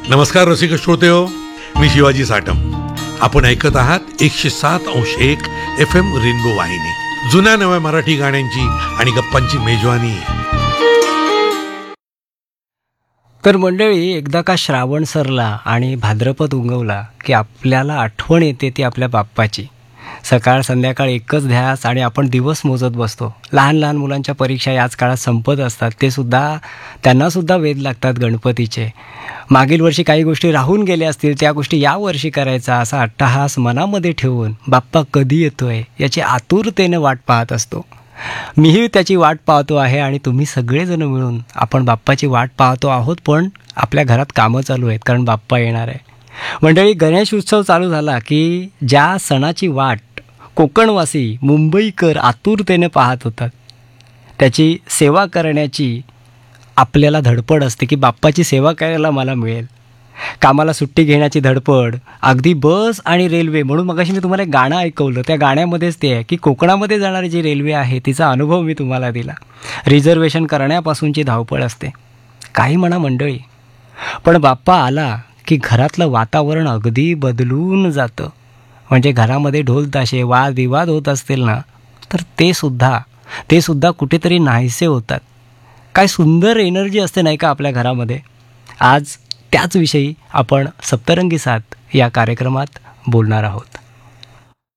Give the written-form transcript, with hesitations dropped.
नमस्कार रसिक श्रोतेहो, मी शिवाजी साटम. आपण ऐकत आहात 107.1 FM रेनबो वाहिनी. जुन्या नव्या मराठी गाण्यांची आणि गप्पांची मेजवानी. तर मंडळी, एकदा का श्रावण सरला आणि भाद्रपद उगवला की आपल्याला आठवण येते ती आपल्या बाप्पाची. सकाळ संध्याकाळ एकच ध्यास आणि आपण दिवस मोजत बसतो. लहान लहान मुलांच्या परीक्षा याच काळात संपत असतात. त्यांनासुद्धा वेध लागतात गणपतीचे. मागील वर्षी काही गोष्टी राहून गेल्या असतील, त्या गोष्टी या वर्षी करायचा असा अट्टहास मनामध्ये ठेवून बाप्पा कधी येतोय याची आतुरतेने वाट पाहत असतो. मीही त्याची वाट पाहतो आहे आणि तुम्ही सगळेजण मिळून आपण बाप्पाची वाट पाहतो आहोत. पण आपल्या घरात कामं चालू आहेत, कारण बाप्पा येणार आहे. मंडळी, गणेश उत्सव चालू झाला की ज्या सणाची वाट कोकणवासी मुंबईकर आतुरतेने पाहत होतात, त्याची सेवा करण्याची आपल्याला धडपड असते की बाप्पाची सेवा करायला मला मिळेल. कामाला सुट्टी घेण्याची धडपड, अगदी बस आणि रेल्वे. म्हणून मगाशी मी तुम्हाला एक गाणं ऐकवलं, त्या गाण्यामध्येच ते आहे की कोकणामध्ये जाणारी जी रेल्वे आहे तिचा अनुभव मी तुम्हाला दिला. रिझर्वेशन करण्यापासूनची धावपळ असते. काही म्हणा मंडळी, पण बाप्पा आला की घरातलं वातावरण अगदी बदलून जातं. म्हणजे घरामध्ये ढोल ताशे वादविवाद होत असतील ना, तर ते सुद्धा कुठेतरी नाहीसे होतात. काय सुंदर एनर्जी असते नाही का आपल्या घरामध्ये. आज त्याच विषयी आपण सप्तरंगी साथ या कार्यक्रमात बोलणार आहोत.